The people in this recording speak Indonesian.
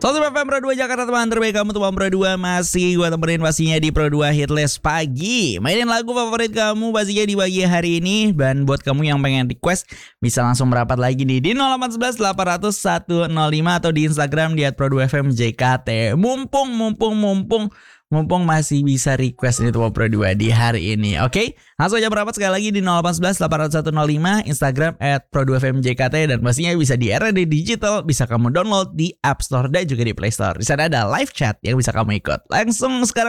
Satu FM Pro 2 Jakarta, teman terbaik kamu, teman Pro 2. Masih gue temenin pastinya di Pro 2 Hitlist pagi. Mainin lagu favorit kamu pastinya di pagi hari ini. Dan buat kamu yang pengen request, bisa langsung merapat lagi nih di 0811 800 105 atau di Instagram di @pro2fmjkt. Mumpung masih bisa request nih Teman Pro 2 di hari ini. Oke, langsung aja merapat sekali lagi di 0811 800 105, Instagram @pro2fmjkt, dan pastinya bisa di RD Digital, bisa kamu download di App Store dan juga di Play Store. Di sana ada live chat yang bisa kamu ikut. Langsung sekarang